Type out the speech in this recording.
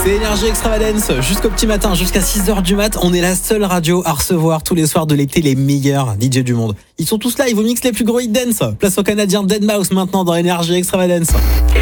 C'est Énergie Extravagance jusqu'au petit matin, jusqu'à 6h du mat. On est la seule radio à recevoir tous les soirs de l'été les meilleurs DJ du monde. Ils sont tous là, ils vous mixent les plus gros hit dance. Place au Canadien Deadmau5 maintenant dans Énergie Extravagance.